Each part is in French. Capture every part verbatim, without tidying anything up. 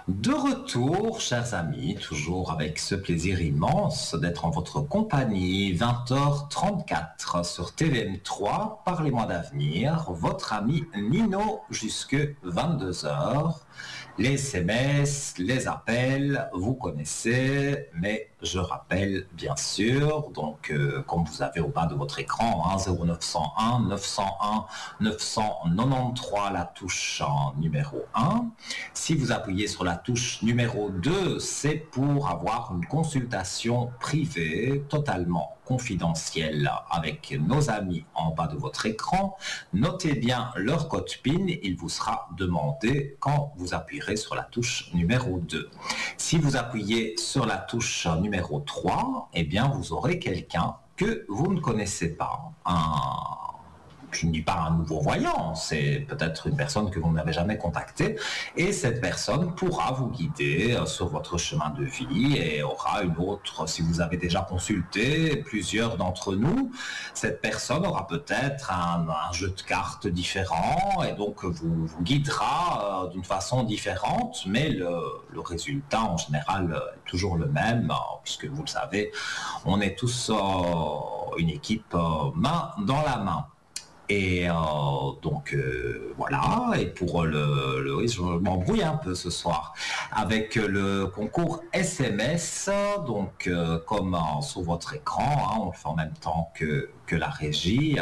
De retour, chers amis, toujours avec ce plaisir immense d'être en votre compagnie, vingt heures trente-quatre sur T V M trois, Parlez-moi d'avenir, votre ami Nino jusque vingt-deux heures. Les S M S, les appels, vous connaissez, mais je rappelle bien sûr, donc euh, comme vous avez au bas de votre écran, hein, zéro neuf cent un neuf cent un neuf cent quatre-vingt-treize, la touche en numéro un. Si vous appuyez sur la touche numéro deux, c'est pour avoir une consultation privée totalement confidentielle avec nos amis en bas de votre écran. Notez bien leur code P I N, il vous sera demandé quand vous appuierez sur la touche numéro deux. Si vous appuyez sur la touche numéro trois, eh bien vous aurez quelqu'un que vous ne connaissez pas. Un Je ne dis pas un nouveau voyant, c'est peut-être une personne que vous n'avez jamais contactée, et cette personne pourra vous guider sur votre chemin de vie et aura une autre, si vous avez déjà consulté plusieurs d'entre nous, cette personne aura peut-être un, un jeu de cartes différent et donc vous, vous guidera d'une façon différente, mais le, le résultat en général est toujours le même, puisque vous le savez, on est tous euh, une équipe euh, main dans la main. Et euh, donc euh, voilà, et pour le, le oui, je m'embrouille un peu ce soir avec le concours S M S, donc euh, comme euh, sur votre écran, hein, on le fait en même temps que, que la régie.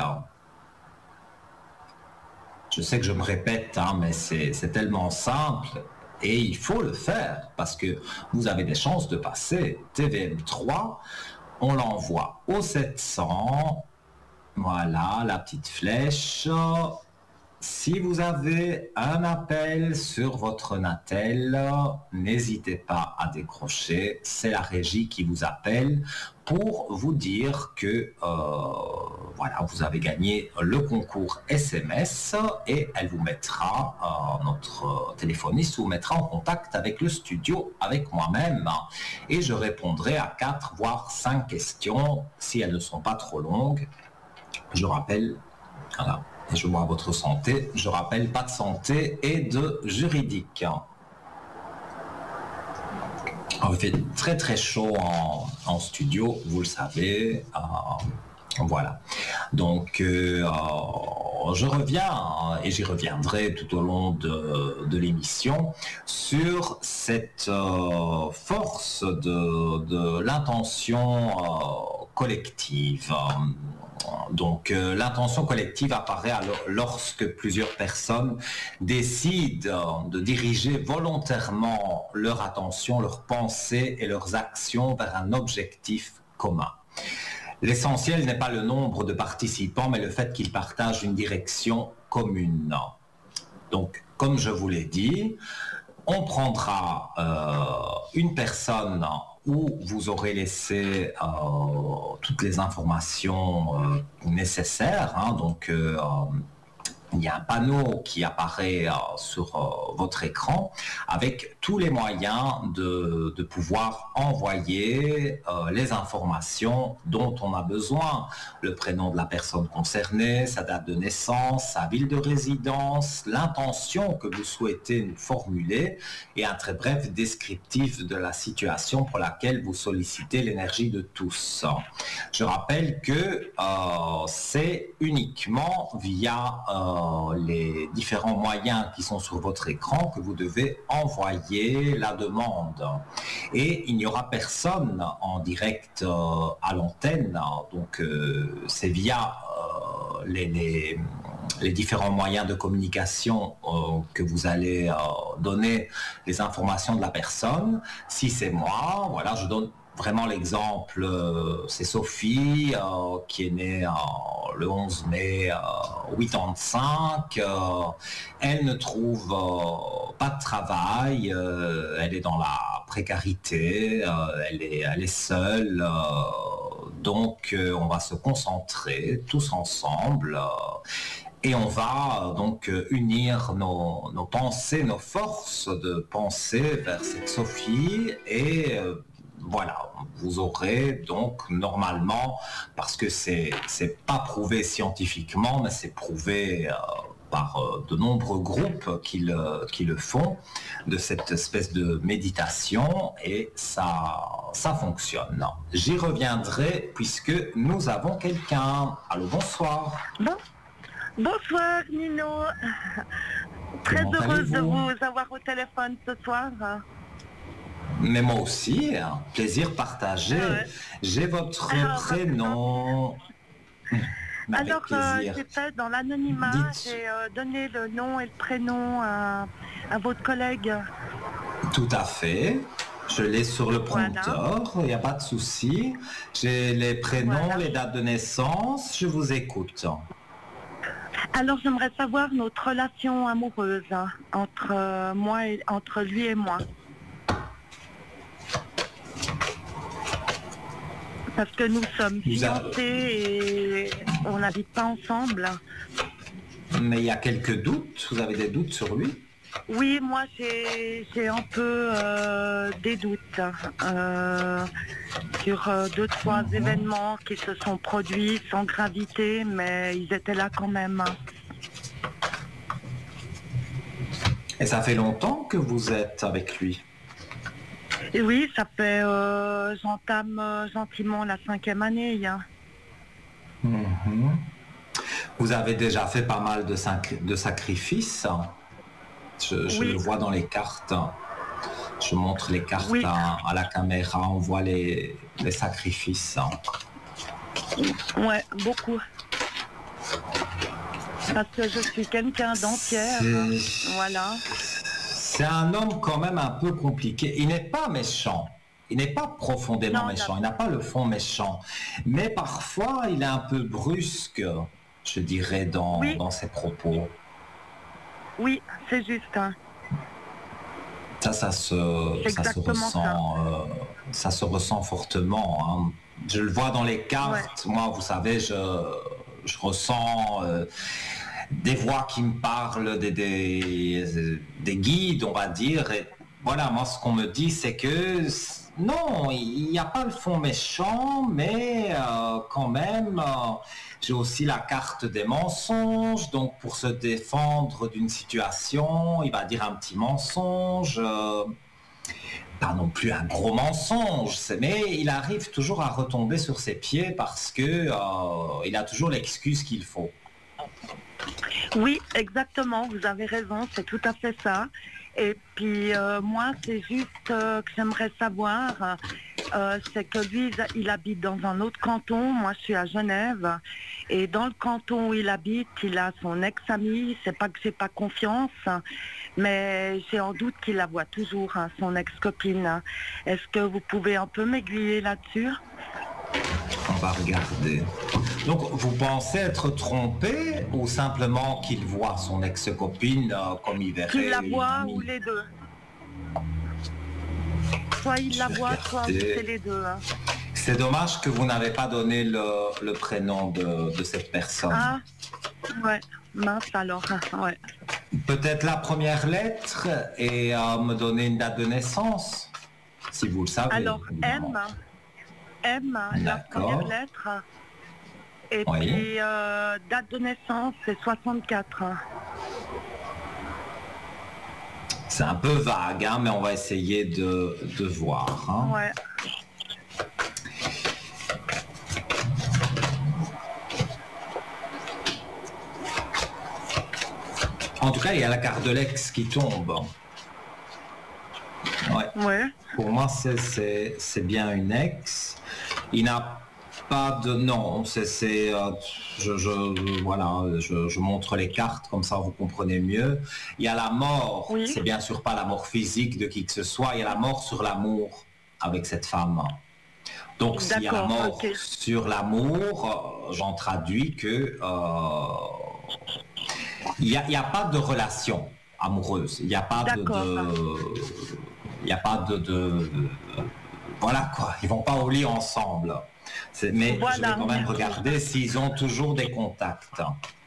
Je sais que je me répète, hein, mais c'est, c'est tellement simple et il faut le faire parce que vous avez des chances de passer T V M trois, on l'envoie au sept cents. Voilà, la petite flèche. Si vous avez un appel sur votre Natel, n'hésitez pas à décrocher. C'est la régie qui vous appelle pour vous dire que euh, voilà, vous avez gagné le concours S M S et elle vous mettra, euh, notre téléphoniste vous mettra en contact avec le studio, avec moi-même. Et je répondrai à quatre voire cinq questions si elles ne sont pas trop longues. Je rappelle, voilà, et je vois votre santé, je rappelle pas de santé et de juridique. Alors, il fait très très chaud en, en studio, vous le savez, euh, voilà. Donc, euh, je reviens, et j'y reviendrai tout au long de, de l'émission, sur cette euh, force de, de l'intention euh, collective. Donc euh, l'intention collective apparaît alors lorsque plusieurs personnes décident de diriger volontairement leur attention, leurs pensées et leurs actions vers un objectif commun. L'essentiel n'est pas le nombre de participants, mais le fait qu'ils partagent une direction commune. Donc, comme je vous l'ai dit, on prendra euh, une personne où vous aurez laissé euh, toutes les informations euh, nécessaires. Hein, donc, euh, il y a un panneau qui apparaît euh, sur euh, votre écran avec tous les moyens de, de pouvoir envoyer euh, les informations dont on a besoin. Le prénom de la personne concernée, sa date de naissance, sa ville de résidence, l'intention que vous souhaitez nous formuler et un très bref descriptif de la situation pour laquelle vous sollicitez l'énergie de tous. Je rappelle que euh, c'est uniquement via euh, les différents moyens qui sont sur votre écran que vous devez envoyer la demande. Et il n'y aura personne en direct euh, à l'antenne, donc euh, c'est via euh, les, les, les différents moyens de communication euh, que vous allez euh, donner les informations de la personne. Si c'est moi, voilà, je donne vraiment l'exemple, euh, c'est Sophie euh, qui est née euh, le onze mai euh, quatre-vingt-cinq. Euh, elle ne trouve euh, pas de travail, euh, elle est dans la précarité, euh, elle, est, elle est seule. Euh, donc euh, on va se concentrer tous ensemble. Euh, Et on va donc unir nos, nos pensées, nos forces de pensée vers cette Sophie et euh, voilà, vous aurez donc normalement, parce que c'est c'est pas prouvé scientifiquement, mais c'est prouvé euh, par euh, de nombreux groupes qui le, qui le font, de cette espèce de méditation, et ça, ça fonctionne. J'y reviendrai puisque nous avons quelqu'un. Allô, bonsoir. Bon. Bonsoir Nino. Très Comment heureuse de allez-vous? vous avoir au téléphone ce soir. Mais moi aussi, un plaisir partagé. Ouais. J'ai votre Alors, prénom. Avec Alors, euh, plaisir. j'étais dans l'anonymat, Dites. j'ai euh, donné le nom et le prénom à, à votre collègue. Tout à fait. Je l'ai sur le prompteur, il Voilà. n'y a pas de souci. J'ai les prénoms, Voilà. les dates de naissance, je vous écoute. Alors, j'aimerais savoir notre relation amoureuse hein, entre euh, moi et entre lui et moi. Parce que nous sommes Vous avez- fiancés et on n'habite pas ensemble. Mais il y a quelques doutes, vous avez des doutes sur lui? Oui, moi j'ai j'ai un peu euh, des doutes euh, sur euh, deux, trois Mhm. événements qui se sont produits sans gravité, mais ils étaient là quand même. Et ça fait longtemps que vous êtes avec lui? Et oui, ça fait, euh, j'entame euh, gentiment la cinquième année. Hein. Mhm. Vous avez déjà fait pas mal de, sac- de sacrifices. Je, je Oui. le vois dans les cartes. Je montre les cartes Oui. à, à la caméra, on voit les, les sacrifices. Ouais, beaucoup. Parce que je suis quelqu'un d'entière. C'est- Voilà. C'est un homme quand même un peu compliqué. Il n'est pas méchant. Il n'est pas profondément Non, méchant. Il n'a pas le fond méchant. Mais parfois, il est un peu brusque, je dirais, dans, Oui. dans ses propos. Oui, c'est juste. Hein. Ça, ça se, C'est ça se exactement ressent, euh, ça se ressent fortement. Hein. Je le vois dans les cartes. Moi, vous savez, je, je ressens euh, des voix qui me parlent, des, des, des guides, on va dire. Et voilà, moi, ce qu'on me dit, c'est que non, il n'y a pas le fond méchant, mais euh, quand même, euh, j'ai aussi la carte des mensonges. Donc, pour se défendre d'une situation, il va dire un petit mensonge. Euh, pas non plus un gros mensonge, mais il arrive toujours à retomber sur ses pieds parce que euh, il a toujours l'excuse qu'il faut. Oui, exactement, vous avez raison, c'est tout à fait ça. Et puis euh, moi, c'est juste euh, que j'aimerais savoir, euh, c'est que lui, il habite dans un autre canton, moi je suis à Genève, et dans le canton où il habite, il a son ex-amie, c'est pas que j'ai pas confiance, mais j'ai en doute qu'il la voit toujours, hein, son ex-copine. Est-ce que vous pouvez un peu m'aiguiller là-dessus ? On va regarder. Donc, vous pensez être trompé ou simplement qu'il voit son ex-copine euh, comme il verrait Qu'il la une voit amie? ou les deux. Soit il Je la vais voit, soit regarder. c'est les deux. Hein. C'est dommage que vous n'avez pas donné le, le prénom de, de cette personne. Ah, ouais, mince alors, ouais. Peut-être la première lettre et euh, me donner une date de naissance, si vous le savez. Alors, évidemment. M, M, la D'accord. première lettre. Et Oui. puis, euh, date de naissance, c'est soixante-quatre. C'est un peu vague, hein, mais on va essayer de, de voir. Hein. Ouais. En tout cas, il y a la carte de l'ex qui tombe. Ouais. Ouais. Pour moi, c'est, c'est, c'est bien une ex. Il n'a pas de... Non, c'est... c'est euh, je, je, voilà, je, je montre les cartes, comme ça vous comprenez mieux. Il y a la mort. Oui. C'est bien sûr pas la mort physique de qui que ce soit. Il y a la mort sur l'amour avec cette femme. Donc, s'il y a la D'accord, mort ok. sur l'amour, euh, j'en traduis que... Euh, il n'y a, il y a pas de relation amoureuse. Il n'y a pas de... D'accord. de il n'y a pas de, de... Voilà quoi, ils vont pas au lit ensemble. C'est- mais je Voilà, vais quand même merci. regarder s'ils ont toujours des contacts.